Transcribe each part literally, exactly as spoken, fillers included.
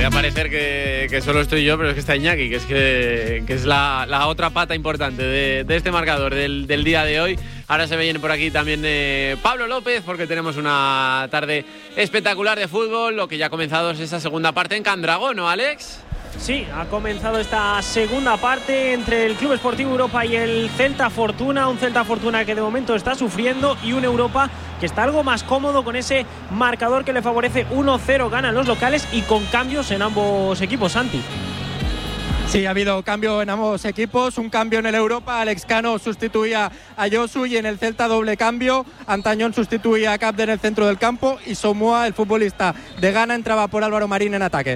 Va a parecer que, que solo estoy yo, pero es que está Iñaki, que es, que, que es la, la otra pata importante de, de este marcador del, del día de hoy. Ahora se viene por aquí también eh, Pablo López, porque tenemos una tarde espectacular de fútbol. Lo que ya ha comenzado es esa segunda parte en Candragón, ¿no, Alex? Sí, ha comenzado esta segunda parte entre el Club Sportivo Europa y el Celta Fortuna, un Celta Fortuna que de momento está sufriendo y un Europa que está algo más cómodo con ese marcador que le favorece. uno cero ganan los locales y con cambios en ambos equipos, Santi. Sí, ha habido cambio en ambos equipos, un cambio en el Europa, Alex Cano sustituía a Josu, y en el Celta doble cambio, Antañón sustituía a Capde en el centro del campo y Somoa, el futbolista de Ghana, entraba por Álvaro Marín en ataque.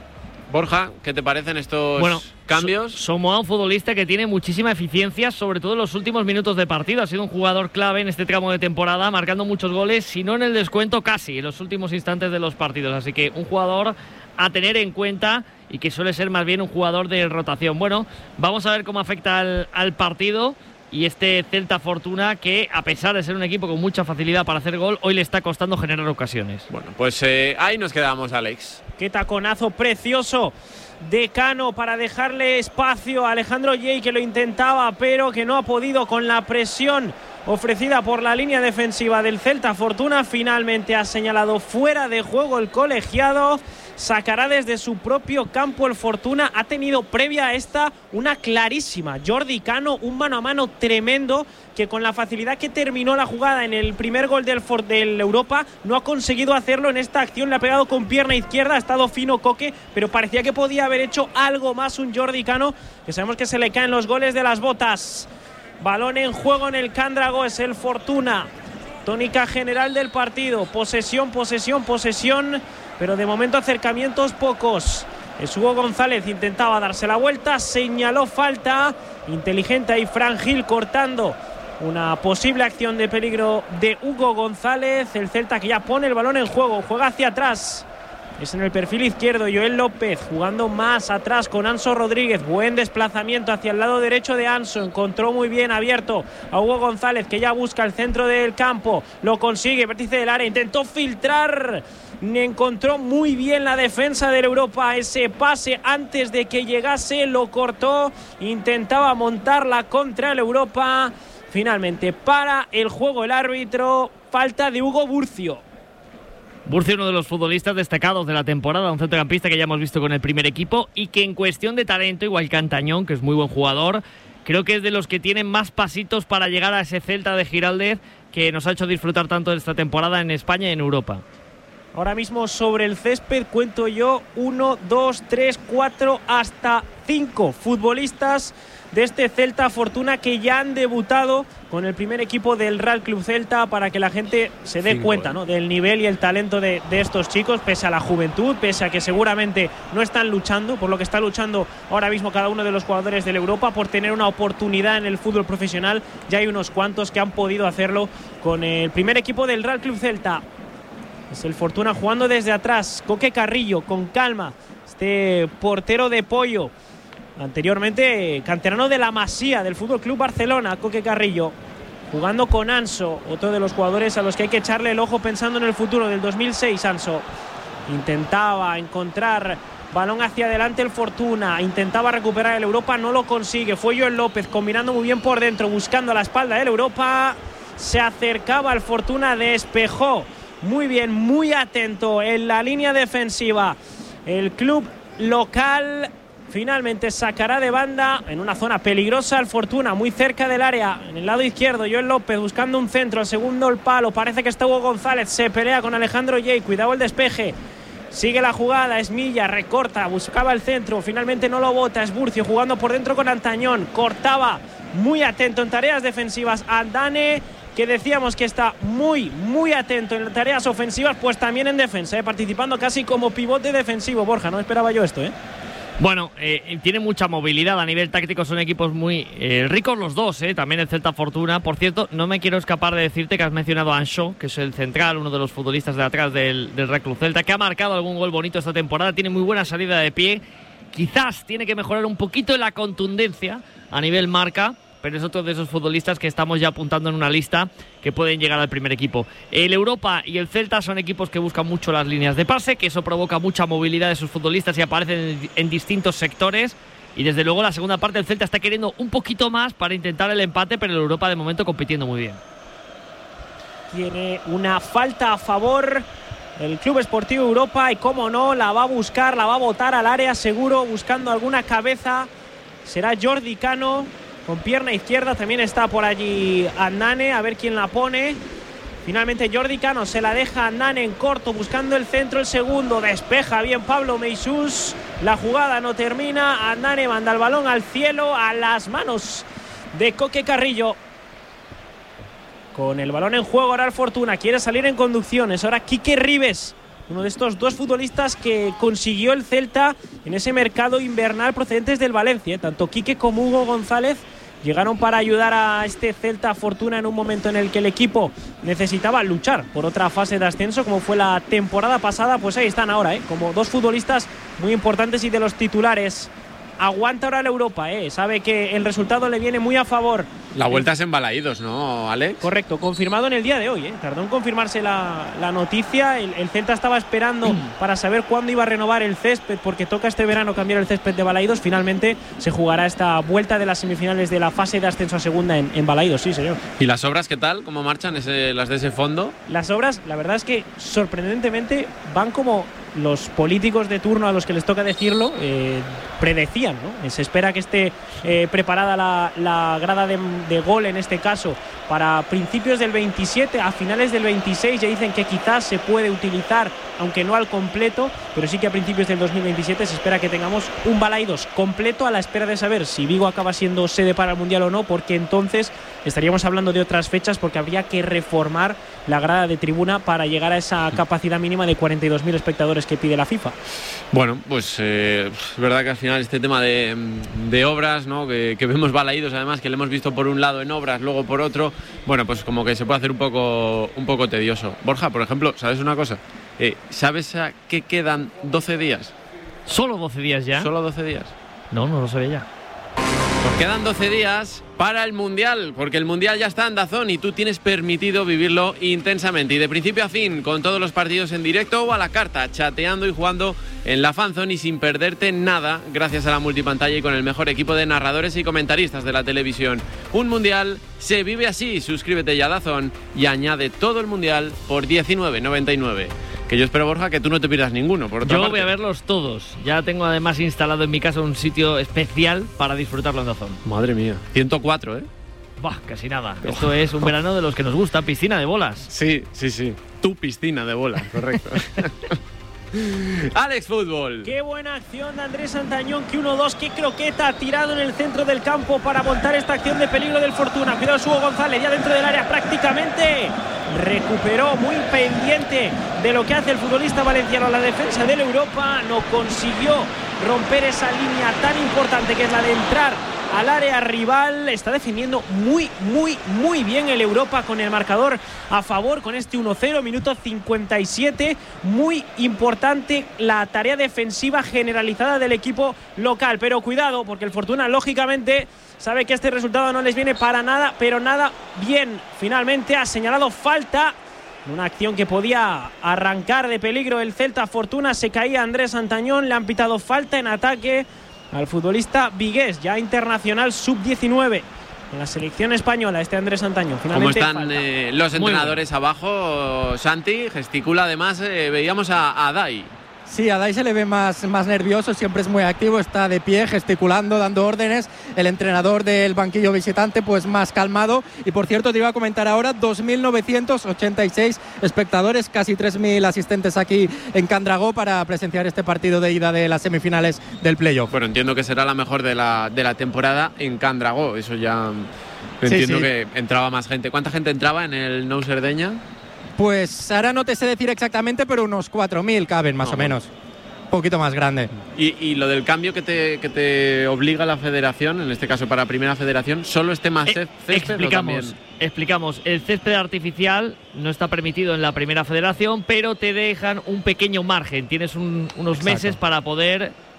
Borja, ¿qué te parecen estos bueno, cambios? So Somoa, un futbolista que tiene muchísima eficiencia, sobre todo en los últimos minutos de partido. Ha sido un jugador clave en este tramo de temporada, marcando muchos goles, si no en el descuento, casi en los últimos instantes de los partidos. Así que un jugador a tener en cuenta y que suele ser más bien un jugador de rotación. Bueno, vamos a ver cómo afecta al, al partido y este Celta Fortuna, que a pesar de ser un equipo con mucha facilidad para hacer gol, hoy le está costando generar ocasiones. Bueno, pues eh, ahí nos quedamos, Alex. Qué taconazo precioso de Cano para dejarle espacio a Alejandro Yey, que lo intentaba pero que no ha podido con la presión ofrecida por la línea defensiva del Celta Fortuna. Finalmente ha señalado fuera de juego el colegiado. Sacará desde su propio campo el Fortuna. Ha tenido previa a esta una clarísima Jordi Cano, un mano a mano tremendo, que con la facilidad que terminó la jugada en el primer gol del, For del Europa no ha conseguido hacerlo en esta acción. Le ha pegado con pierna izquierda, ha estado fino Coque, pero parecía que podía haber hecho algo más un Jordi Cano, que sabemos que se le caen los goles de las botas. Balón en juego en el Cándrago, es el Fortuna. Tónica general del partido, posesión, posesión, posesión, pero de momento acercamientos pocos. Es Hugo González, intentaba darse la vuelta, señaló falta, inteligente ahí Fran Gil cortando una posible acción de peligro de Hugo González. El Celta que ya pone el balón en juego, juega hacia atrás. Es en el perfil izquierdo Joel López, jugando más atrás con Anso Rodríguez. Buen desplazamiento hacia el lado derecho de Anso. Encontró muy bien abierto a Hugo González, que ya busca el centro del campo. Lo consigue, vértice del área. Intentó filtrar. Encontró muy bien la defensa del Europa. Ese pase antes de que llegase lo cortó. Intentaba montarla contra el Europa. Finalmente para el juego el árbitro. Falta de Hugo Burcio. Burcio, uno de los futbolistas destacados de la temporada, un centrocampista que ya hemos visto con el primer equipo y que en cuestión de talento, igual que Antañón, que es muy buen jugador, creo que es de los que tienen más pasitos para llegar a ese Celta de Giraldez que nos ha hecho disfrutar tanto de esta temporada en España y en Europa. Ahora mismo sobre el césped cuento yo uno, dos, tres, cuatro, hasta cinco futbolistas de este Celta Fortuna que ya han debutado con el primer equipo del Real Club Celta, para que la gente se dé Cinco, cuenta, ¿no?, del nivel y el talento de, de estos chicos, pese a la juventud, pese a que seguramente no están luchando por lo que está luchando ahora mismo cada uno de los jugadores del Europa, por tener una oportunidad en el fútbol profesional. Ya hay unos cuantos que han podido hacerlo con el primer equipo del Real Club Celta. Es el Fortuna jugando desde atrás, Coque Carrillo con calma, este portero de pollo, anteriormente canterano de la Masía del Fútbol Club Barcelona. Coque Carrillo jugando con Anso, otro de los jugadores a los que hay que echarle el ojo pensando en el futuro, del dos mil seis. Anso intentaba encontrar balón hacia adelante el Fortuna, intentaba recuperar el Europa, no lo consigue. Fue Joel López combinando muy bien por dentro, buscando a la espalda del Europa. Se acercaba al Fortuna, despejó muy bien, muy atento en la línea defensiva el club local. Finalmente sacará de banda en una zona peligrosa el Fortuna, muy cerca del área, en el lado izquierdo. Joel López buscando un centro, al segundo el palo, parece que está Hugo González, se pelea con Alejandro Yey, cuidado el despeje. Sigue la jugada, es Milla, recorta, buscaba el centro, finalmente no lo bota. Es Burcio jugando por dentro con Antañón, cortaba, muy atento en tareas defensivas. Aldane, que decíamos que está muy, muy atento en tareas ofensivas, pues también en defensa, ¿eh? Participando casi como pivote defensivo. Borja, no esperaba yo esto, ¿eh? Bueno, eh, tiene mucha movilidad a nivel táctico, son equipos muy eh, ricos los dos, eh, también el Celta Fortuna. Por cierto, no me quiero escapar de decirte que has mencionado a Anso, que es el central, uno de los futbolistas de atrás del, del Real Club Celta, que ha marcado algún gol bonito esta temporada, tiene muy buena salida de pie, quizás tiene que mejorar un poquito en la contundencia a nivel marca, pero es otro de esos futbolistas que estamos ya apuntando en una lista que pueden llegar al primer equipo. El Europa y el Celta son equipos que buscan mucho las líneas de pase, que eso provoca mucha movilidad de sus futbolistas y aparecen en, en distintos sectores. Y desde luego la segunda parte el Celta está queriendo un poquito más para intentar el empate, pero el Europa de momento compitiendo muy bien. Tiene una falta a favor el Club Esportivo Europa y, como no, la va a buscar, la va a botar al área seguro, buscando alguna cabeza. Será Jordi Cano con pierna izquierda, también está por allí Andane, a ver quién la pone. Finalmente Jordi Cano se la deja a Andane en corto, buscando el centro, el segundo, despeja bien Pablo Meixús, la jugada no termina, Andane manda el balón al cielo, a las manos de Coque Carrillo. Con el balón en juego ahora el Fortuna, quiere salir en conducciones, ahora Quique Ribes, uno de estos dos futbolistas que consiguió el Celta en ese mercado invernal procedentes del Valencia. Tanto Quique como Hugo González llegaron para ayudar a este Celta Fortuna en un momento en el que el equipo necesitaba luchar por otra fase de ascenso, como fue la temporada pasada. Pues ahí están ahora, ¿eh? Como dos futbolistas muy importantes y de los titulares. Aguanta ahora la Europa, ¿eh? Sabe que el resultado le viene muy a favor. La vuelta es en Balaídos, ¿no, Alex? Correcto, confirmado en el día de hoy, ¿eh? Tardó en confirmarse la, la noticia. El, el Celta estaba esperando para saber cuándo iba a renovar el césped, porque toca este verano cambiar el césped de Balaídos. Finalmente se jugará esta vuelta de las semifinales de la fase de ascenso a segunda en, en Balaídos, sí, señor. ¿Y las obras qué tal? ¿Cómo marchan ese, las de ese fondo? Las obras, la verdad es que sorprendentemente van como los políticos de turno a los que les toca decirlo eh, predecían, ¿no? Se espera que esté eh, preparada la, la grada de, de gol, en este caso, para principios del veintisiete, a finales del veintiséis. Ya dicen que quizás se puede utilizar, aunque no al completo, pero sí que a principios del dos mil veintisiete se espera que tengamos un Balaídos completo, a la espera de saber si Vigo acaba siendo sede para el Mundial o no, porque entonces estaríamos hablando de otras fechas, porque habría que reformar la grada de tribuna para llegar a esa capacidad mínima de cuarenta y dos mil espectadores que pide la FIFA. Bueno, pues eh, es verdad que al final este tema de, de obras, ¿no? que, que vemos Balaídos, además, que le hemos visto por un lado en obras, luego por otro, bueno, pues como que se puede hacer un poco, un poco tedioso. Borja, por ejemplo, ¿sabes una cosa? Eh, ¿Sabes a qué quedan doce días? ¿Solo doce días ya? ¿Solo doce días? No, no lo sabía ya. Pues quedan doce días para el Mundial, porque el Mundial ya está en DAZN y tú tienes permitido vivirlo intensamente y de principio a fin, con todos los partidos en directo o a la carta, chateando y jugando en la fanzone y sin perderte nada, gracias a la multipantalla y con el mejor equipo de narradores y comentaristas de la televisión. Un Mundial se vive así. Suscríbete ya a DAZN y añade todo el Mundial por diecinueve noventa y nueve. Que yo espero, Borja, que tú no te pierdas ninguno. Por otra yo parte. voy a verlos todos. Ya tengo además instalado en mi casa un sitio especial para disfrutarlo en DAZN. Madre mía, ciento cuatro, ¿eh? Bah, casi nada. Esto es un verano de los que nos gusta, piscina de bolas. Sí, sí, sí. Tu piscina de bolas, correcto. Alex Fútbol. Qué buena acción de Andrés Santañón, que uno dos, qué croqueta, tirado en el centro del campo para montar esta acción de peligro del Fortuna. Cuidado, Hugo González, ya dentro del área prácticamente. Recuperó, muy pendiente de lo que hace el futbolista valenciano. La defensa del Europa no consiguió romper esa línea tan importante que es la de entrar al área rival. Está defendiendo muy, muy, muy bien el Europa, con el marcador a favor, con este uno cero, minuto cincuenta y siete. Muy importante la tarea defensiva generalizada del equipo local. Pero cuidado, porque el Fortuna, lógicamente, sabe que este resultado no les viene para nada, pero nada bien. Finalmente ha señalado falta. Una acción que podía arrancar de peligro el Celta Fortuna. Se caía Andrés Santañón, le han pitado falta en ataque al futbolista vigués, ya internacional sub diecinueve en la selección española, este Andrés Santañón. ¿Cómo están eh, los entrenadores abajo? Santi gesticula, además, eh, veíamos a, a Dai. Sí, a Dai se le ve más, más nervioso, siempre es muy activo, está de pie, gesticulando, dando órdenes. El entrenador del banquillo visitante, pues más calmado. Y por cierto, te iba a comentar ahora, dos mil novecientos ochenta y seis espectadores, casi tres mil asistentes aquí en Can Dragó para presenciar este partido de ida de las semifinales del playoff. Bueno, entiendo que será la mejor de la, de la temporada en Can Dragó, eso ya entiendo, sí, sí. Que entraba más gente. ¿Cuánta gente entraba en el Nou Cerdeña? Pues ahora no te sé decir exactamente, pero unos cuatro mil caben más no, o menos. Un poquito más grande. ¿Y, y lo del cambio que te, que te obliga la federación, en este caso para Primera Federación, solo este más eh, césped? Explicamos, explicamos. El césped artificial no está permitido en la Primera Federación, pero te dejan un pequeño margen. Tienes un, unos Exacto. meses para poder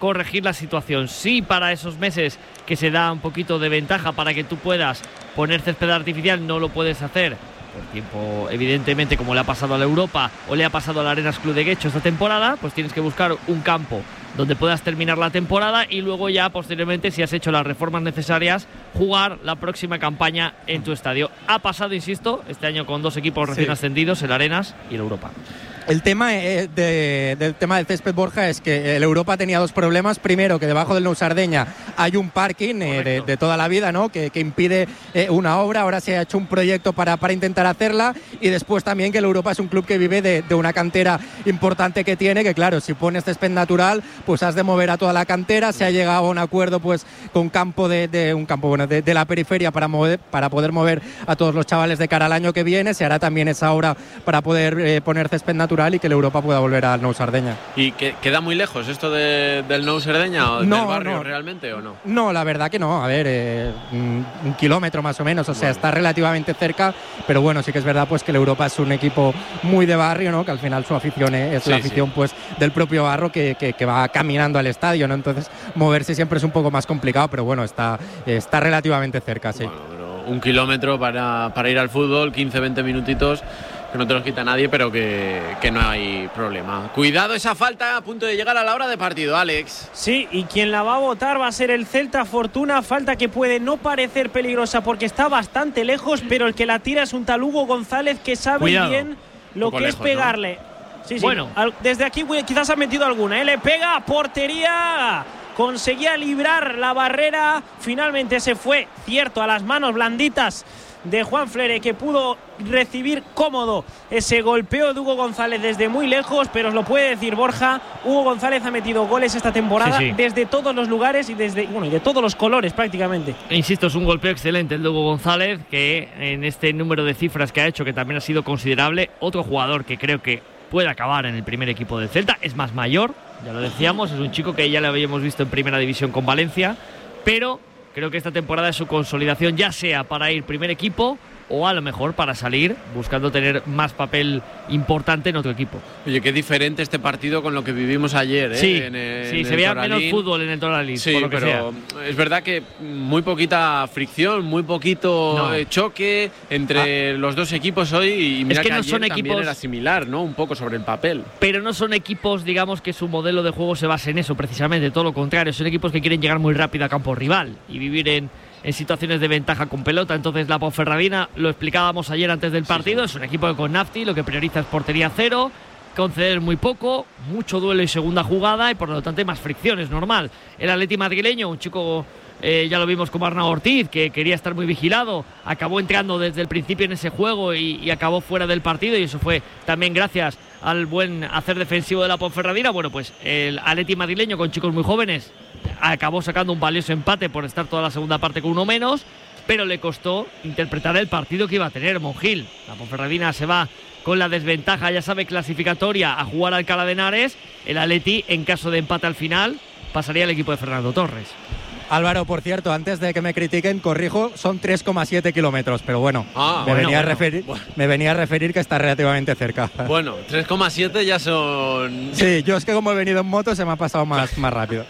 corregir la situación. Sí, para esos meses que se da un poquito de ventaja para que tú puedas poner césped artificial, no lo puedes hacer por tiempo, evidentemente, como le ha pasado a la Europa o le ha pasado al Arenas Club de Guecho esta temporada, pues tienes que buscar un campo donde puedas terminar la temporada y luego ya posteriormente, si has hecho las reformas necesarias, jugar la próxima campaña en tu estadio. Ha pasado, insisto, este año con dos equipos recién sí. ascendidos, el Arenas y el Europa. El tema de, de, del tema del césped, Borja, es que el Europa tenía dos problemas. Primero, que debajo del Nou Sardeña hay un parking eh, de, de toda la vida, ¿no? Que, que impide eh, una obra. Ahora se ha hecho un proyecto para, para intentar hacerla. Y después también que el Europa es un club que vive de, de una cantera importante que tiene, que claro, si pones césped natural, pues has de mover a toda la cantera. Se ha llegado a un acuerdo pues con campo de, de un campo bueno de, de la periferia para mover, para poder mover a todos los chavales de cara al año que viene. Se hará también esa obra para poder eh, poner césped natural y que el Europa pueda volver al Nou Sardeña. ¿Y que, queda muy lejos esto de, del Nou Sardeña o no, del barrio no. realmente o no? No, la verdad que no. A ver, eh, un, un kilómetro más o menos, o sea, bueno. está relativamente cerca, pero bueno, sí que es verdad pues que el Europa es un equipo muy de barrio, ¿no? Que al final su afición es sí, la afición sí. pues del propio barrio que, que, que va caminando al estadio, ¿no? Entonces moverse siempre es un poco más complicado, pero bueno, está, está relativamente cerca, sí. Bueno, pero un kilómetro para, para ir al fútbol, quince veinte minutitos, que no te los quita nadie, pero que, que no hay problema. Cuidado esa falta a punto de llegar a la hora de partido, Alex. Sí, y quien la va a votar va a ser el Celta Fortuna, falta que puede no parecer peligrosa porque está bastante lejos, pero el que la tira es un tal Hugo González que sabe Cuidado. bien lo que lejos, es pegarle. ¿No? Sí, sí. Bueno, desde aquí quizás ha metido alguna, ¿eh? Le pega, portería. Conseguía librar la barrera, finalmente se fue, cierto, a las manos blanditas de Juan Flere, que pudo recibir cómodo ese golpeo de Hugo González desde muy lejos, pero os lo puede decir Borja, Hugo González ha metido goles esta temporada sí, sí. desde todos los lugares y desde bueno y de todos los colores prácticamente. E insisto, es un golpeo excelente el de Hugo González, que en este número de cifras que ha hecho, que también ha sido considerable, otro jugador que creo que puede acabar en el primer equipo del Celta, es más mayor, ya lo decíamos, es un chico que ya lo habíamos visto en primera división con Valencia, pero creo que esta temporada es su consolidación, ya sea para ir primer equipo o a lo mejor para salir buscando tener más papel importante en otro equipo. Oye, qué diferente este partido con lo que vivimos ayer, ¿eh? Sí, en el, sí en se veía menos fútbol en el Toralín, sí, por lo que pero sea. Es verdad que muy poquita fricción, muy poquito no. choque entre ah. los dos equipos hoy, y mira es que, que no ayer son también equipos, era similar, ¿no? Un poco sobre el papel. Pero no son equipos, digamos, que su modelo de juego se base en eso, precisamente, todo lo contrario. Son equipos que quieren llegar muy rápido a campo rival y vivir en en situaciones de ventaja con pelota. Entonces la Ponferradina, lo explicábamos ayer antes del partido, sí, sí. es un equipo que con Nafti lo que prioriza es portería cero, conceder muy poco, mucho duelo y segunda jugada, y por lo tanto hay más fricciones, normal. El Atleti madrileño, un chico, eh, ya lo vimos con Arnau Ortiz, que quería estar muy vigilado, acabó entrando desde el principio en ese juego y, y acabó fuera del partido, y eso fue también gracias al buen hacer defensivo de la Ponferradina. Bueno, pues el Atleti madrileño con chicos muy jóvenes acabó sacando un valioso empate por estar toda la segunda parte con uno menos, pero le costó interpretar el partido que iba a tener Monjil. La Ponferradina se va con la desventaja, ya sabe, clasificatoria a jugar al Alcalá de Henares. El Atleti, en caso de empate al final, pasaría al equipo de Fernando Torres. Álvaro, por cierto, antes de que me critiquen, corrijo, son tres coma siete kilómetros, pero bueno, ah, me, bueno, venía bueno, a referir, bueno. me venía a referir que está relativamente cerca. Bueno, tres coma siete ya son... Sí, yo es que como he venido en moto se me ha pasado más, más rápido.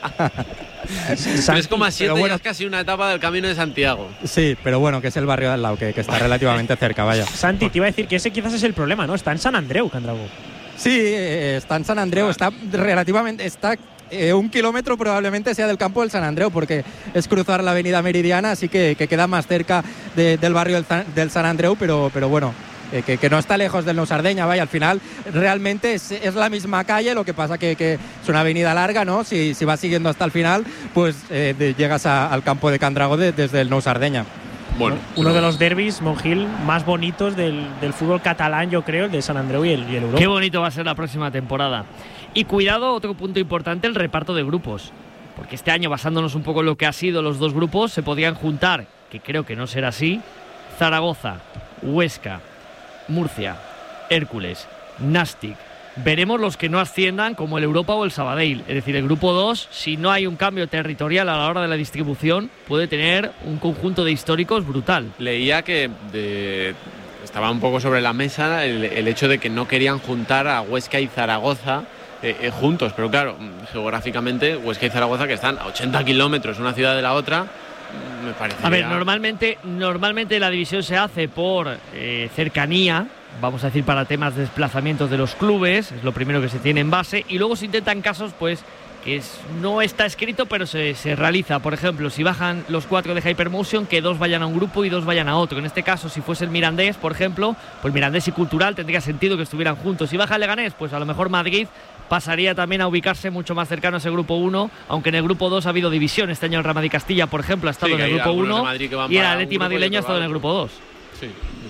tres coma siete bueno, ya es casi una etapa del Camino de Santiago. Sí, pero bueno, que es el barrio de al lado, que, que está relativamente cerca, vaya. Santi, te iba a decir que ese quizás es el problema, ¿no? Está en San Andreu, Candrago. Sí, está en San Andreu, está relativamente... está Eh, un kilómetro probablemente sea del campo del San Andreu, porque es cruzar la avenida Meridiana, así que, que queda más cerca de, del barrio del, del San Andreu, pero, pero bueno, eh, que, que no está lejos del Nou Sardeña, vaya, al final realmente es, es la misma calle, lo que pasa que, que es una avenida larga, ¿no? Si, si vas siguiendo hasta el final, pues eh, de, llegas a, al campo de Candrago de, desde el Nou Sardeña. Bueno, uno pero... de los derbis, Monjil, más bonitos del, del fútbol catalán, yo creo, el de San Andreu y el, y el Europa. Qué bonito va a ser la próxima temporada. Y cuidado, otro punto importante, el reparto de grupos. Porque este año, basándonos un poco en lo que ha sido los dos grupos, se podrían juntar, que creo que no será así, Zaragoza, Huesca, Murcia, Hércules, Nastic. Veremos los que no asciendan, como el Europa o el Sabadell. Es decir, el grupo dos, si no hay un cambio territorial a la hora de la distribución, puede tener un conjunto de históricos brutal. Leía que de... estaba un poco sobre la mesa el, el hecho de que no querían juntar a Huesca y Zaragoza eh, eh, juntos, pero claro, geográficamente Huesca y Zaragoza, que están a ochenta kilómetros una ciudad de la otra, me parece. A ver, normalmente, normalmente la división se hace por eh, cercanía, vamos a decir, para temas de desplazamientos de los clubes, es lo primero que se tiene en base, y luego se intentan casos, pues, que es, no está escrito, pero se, se realiza. Por ejemplo, si bajan los cuatro de Hypermotion, que dos vayan a un grupo y dos vayan a otro. En este caso, si fuese el Mirandés, por ejemplo, pues Mirandés y Cultural tendría sentido que estuvieran juntos. Si baja el Leganés, pues a lo mejor Madrid pasaría también a ubicarse mucho más cercano a ese grupo uno, aunque en el grupo dos ha habido división. Este año el Real Madrid Castilla, por ejemplo, ha estado sí, en el grupo uno y el Atleti madrileño ha estado en el grupo dos. Sí.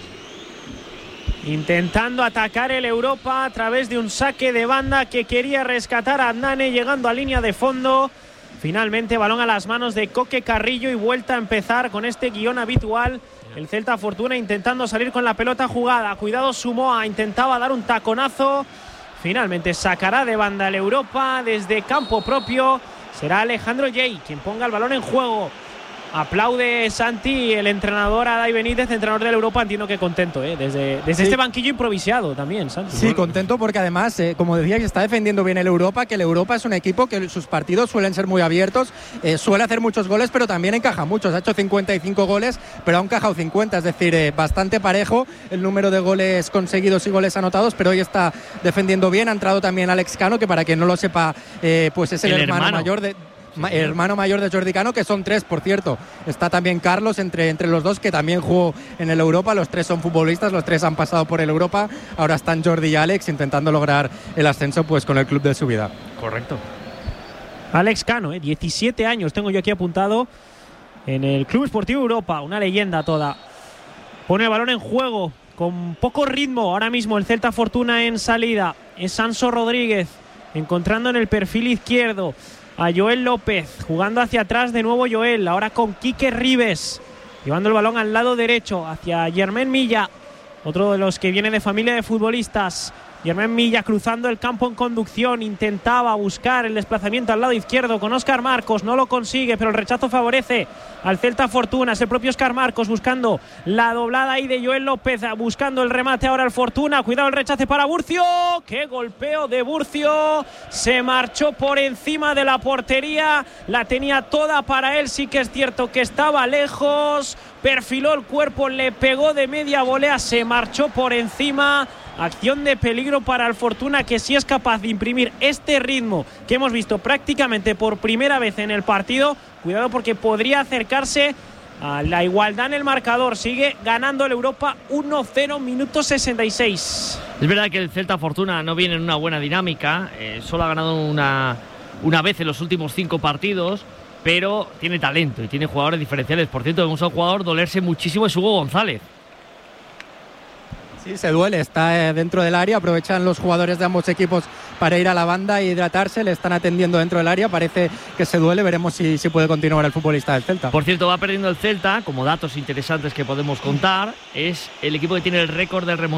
Intentando atacar el Europa a través de un saque de banda que quería rescatar a Nane, llegando a línea de fondo. Finalmente balón a las manos de Coque Carrillo y vuelta a empezar con este guión habitual. El Celta Fortuna intentando salir con la pelota jugada. Cuidado, Sumoa intentaba dar un taconazo. Finalmente sacará de banda el Europa desde campo propio. Será Alejandro Jay quien ponga el balón en juego. Aplaude Santi, el entrenador Adai Benítez, entrenador del Europa, entiendo que contento, ¿eh? desde, desde sí. este banquillo improvisado también, Santi. Sí, contento porque además, eh, como decía, que está defendiendo bien el Europa, que el Europa es un equipo que sus partidos suelen ser muy abiertos, eh, suele hacer muchos goles, pero también encaja muchos. Ha hecho cincuenta y cinco goles, pero ha encajado cincuenta, es decir, eh, bastante parejo el número de goles conseguidos y goles anotados, pero hoy está defendiendo bien. Ha entrado también Alex Cano, que para quien no lo sepa, eh, pues es el, el hermano, hermano mayor de... Ma- hermano mayor de Jordi Cano, que son tres, por cierto. Está también Carlos entre, entre los dos, que también jugó en el Europa. Los tres son futbolistas, los tres han pasado por el Europa. Ahora están Jordi y Alex intentando lograr el ascenso, pues, con el club de su vida. Correcto. Alex Cano, eh, diecisiete años tengo yo aquí apuntado en el Club Esportivo Europa, una leyenda toda. Pone el balón en juego con poco ritmo ahora mismo el Celta Fortuna en salida. Es Sanso Rodríguez encontrando en el perfil izquierdo a Joel López, jugando hacia atrás de nuevo Joel, ahora con Quique Ribes, llevando el balón al lado derecho hacia Germán Milla, otro de los que viene de familia de futbolistas. Germán Milla cruzando el campo en conducción, intentaba buscar el desplazamiento al lado izquierdo con Óscar Marcos, no lo consigue, pero el rechazo favorece al Celta Fortuna. Es el propio Óscar Marcos buscando la doblada ahí de Joel López, buscando el remate ahora al Fortuna. Cuidado el rechace para Burcio, qué golpeo de Burcio, se marchó por encima de la portería, la tenía toda para él, sí que es cierto que estaba lejos, perfiló el cuerpo, le pegó de media volea, se marchó por encima. Acción de peligro para el Fortuna, que sí es capaz de imprimir este ritmo que hemos visto prácticamente por primera vez en el partido. Cuidado porque podría acercarse a la igualdad en el marcador. Sigue ganando el Europa uno cero, minuto sesenta y seis. Es verdad que el Celta Fortuna no viene en una buena dinámica, eh, solo ha ganado una, una vez en los últimos cinco partidos, pero tiene talento y tiene jugadores diferenciales. Por cierto, vemos a un jugador dolerse muchísimo, es Hugo González. Sí, se duele, está dentro del área, aprovechan los jugadores de ambos equipos para ir a la banda e hidratarse, le están atendiendo dentro del área, parece que se duele, veremos si, si puede continuar el futbolista del Celta. Por cierto, va perdiendo el Celta, como datos interesantes que podemos contar, es el equipo que tiene el récord de remontada